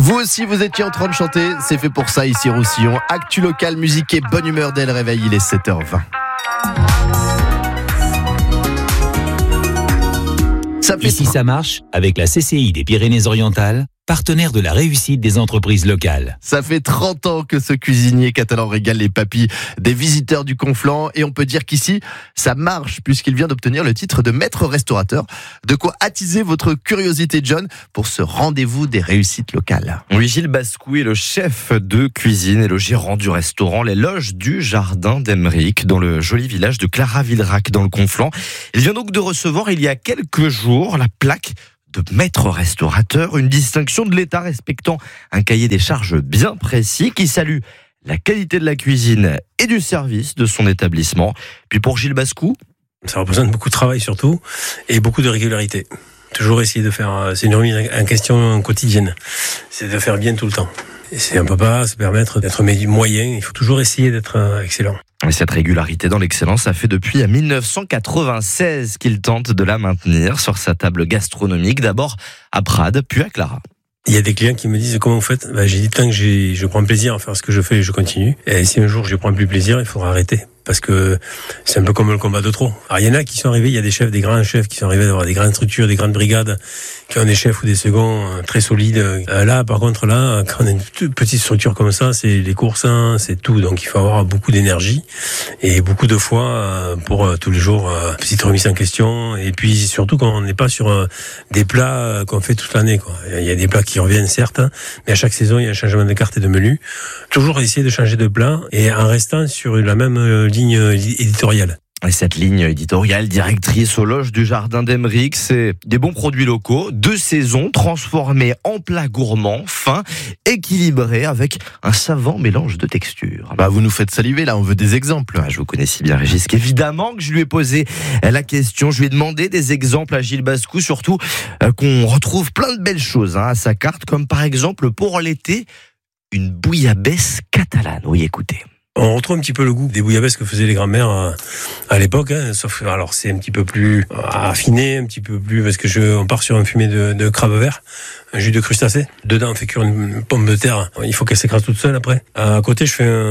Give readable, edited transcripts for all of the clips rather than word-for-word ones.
Vous aussi, vous étiez en train de chanter. C'est fait pour ça ici, Roussillon. Actu local, musique et bonne humeur dès le réveil. Il est 7h20. Ici ça marche avec la CCI des Pyrénées-Orientales, partenaire de la réussite des entreprises locales. Ça fait 30 ans que ce cuisinier catalan régale les papilles des visiteurs du Conflent et on peut dire qu'ici, ça marche puisqu'il vient d'obtenir le titre de maître restaurateur. De quoi attiser votre curiosité, John, pour ce rendez-vous des réussites locales. Oui, Gilles Bascou est le chef de cuisine et le gérant du restaurant Les Loges du Jardin d'Emeric dans le joli village de Claravillerac dans le Conflent. Il vient donc de recevoir il y a quelques jours la plaque de maître restaurateur, une distinction de l'État respectant un cahier des charges bien précis qui salue la qualité de la cuisine et du service de son établissement. Puis pour Gilles Bascou, ça représente beaucoup de travail surtout et beaucoup de régularité. Toujours essayer de faire, c'est une remise en question quotidienne, c'est de faire bien tout le temps. Et on ne peut pas se permettre d'être moyen, il faut toujours essayer d'être excellent. Et cette régularité dans l'excellence, ça fait depuis 1996 qu'il tente de la maintenir sur sa table gastronomique, d'abord à Prades, puis à Clara. Il y a des clients qui me disent comment vous faites. J'ai dit tant que je prends plaisir à faire ce que je fais, je continue. Et si un jour je prends plus plaisir, il faudra arrêter. Parce que c'est un peu comme le combat de trop. Alors il y en a qui sont arrivés, il y a des chefs, des grands chefs qui sont arrivés d'avoir des grandes structures, des grandes brigades, qui ont des chefs ou des seconds très solides. Là, par contre, là, quand on a une toute petite structure comme ça, c'est les courses, c'est tout. Donc il faut avoir beaucoup d'énergie et beaucoup de foi pour tous les jours, petite remise en question. Et puis surtout quand on n'est pas sur des plats qu'on fait toute l'année, quoi. Il y a des plats qui reviennent certes, mais à chaque saison il y a un changement de carte et de menu. Toujours essayer de changer de plat et en restant sur la même ligne éditoriale. Et cette ligne éditoriale directrice aux Loges du Jardin d'Emeric, c'est des bons produits locaux, de saison, transformés en plats gourmands, fins, équilibrés, avec un savant mélange de textures. Vous nous faites saliver là, on veut des exemples. Je vous connais si bien, Régis, qu'évidemment que je lui ai posé la question. Je lui ai demandé des exemples à Gilles Bascou, surtout qu'on retrouve plein de belles choses à sa carte, comme par exemple pour l'été, une bouillabaisse catalane. Oui, écoutez. On retrouve un petit peu le goût des bouillabaisse que faisaient les grands-mères à l'époque, sauf alors c'est un petit peu plus affiné, un petit peu plus parce que on part sur un fumé de crabe vert, un jus de crustacé. Dedans on fait cuire une pomme de terre, il faut qu'elle s'écrase toute seule après. À côté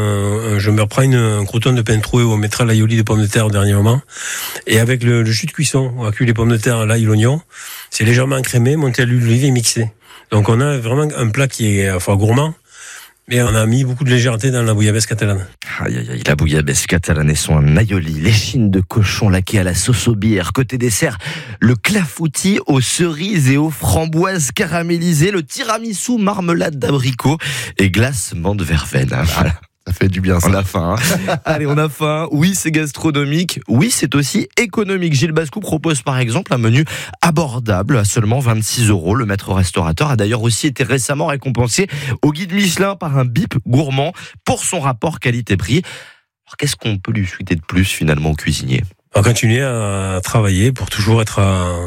je me reprends un crouton de pain troué où on mettra l'aioli de pommes de terre au dernier moment, et avec le jus de cuisson, on va cuire les pommes de terre, l'ail, l'oignon, c'est légèrement écrémé, monté à l'huile d'olive et mixé. Donc on a vraiment un plat qui est gourmand. Mais on a mis beaucoup de légèreté dans la bouillabaisse catalane. Aïe, aïe, aïe, la bouillabaisse catalane et son aioli, l'échine de cochon laquée à la sauce au bière. Côté dessert, le clafoutis aux cerises et aux framboises caramélisées, le tiramisu marmelade d'abricot et glace menthe verveine. Voilà. Ça fait du bien, ça. On a faim. Allez, on a faim. Oui, c'est gastronomique. Oui, c'est aussi économique. Gilles Bascou propose par exemple un menu abordable à seulement 26 €. Le maître restaurateur a d'ailleurs aussi été récemment récompensé au guide Michelin par un bip gourmand pour son rapport qualité-prix. Alors, qu'est-ce qu'on peut lui souhaiter de plus finalement au cuisinier ? On va continuer à travailler pour toujours être,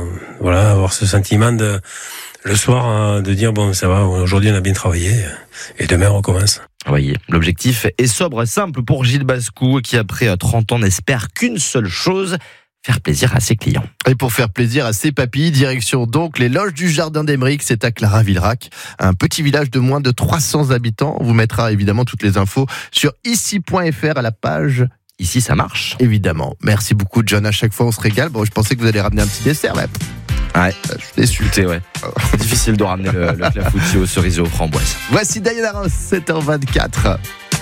avoir ce sentiment le soir de dire bon, ça va, aujourd'hui on a bien travaillé et demain on recommence. Voyez, l'objectif est sobre, simple pour Gilles Bascou qui après 30 ans n'espère qu'une seule chose, faire plaisir à ses clients. Et pour faire plaisir à ses papilles, direction donc les Loges du Jardin d'Emeric, c'est à Claravillerac, un petit village de moins de 300 habitants. On vous mettra évidemment toutes les infos sur ici.fr à la page Ici ça marche. Évidemment. Merci beaucoup John, à chaque fois on se régale. Bon, je pensais que vous allez ramener un petit dessert là. Ouais, je suis déçu. C'est ouais. Difficile de ramener le clafoutis aux cerises et aux framboises. Voici Diana Ross, 7h24.